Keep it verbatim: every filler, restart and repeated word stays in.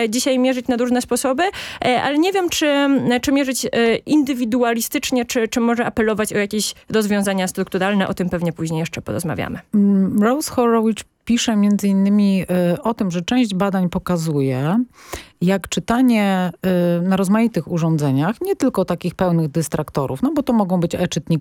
dzisiaj mierzyć na różne sposoby, ale nie wiem, czy, czy mierzyć indywidualistycznie, czy, czy może apelować o jakieś rozwiązania strukturalne. O tym pewnie później jeszcze porozmawiamy. Rose Horowitz pisze między innymi y, o tym, że część badań pokazuje, jak czytanie y, na rozmaitych urządzeniach, nie tylko takich pełnych dystraktorów, no bo to mogą być e-czytniki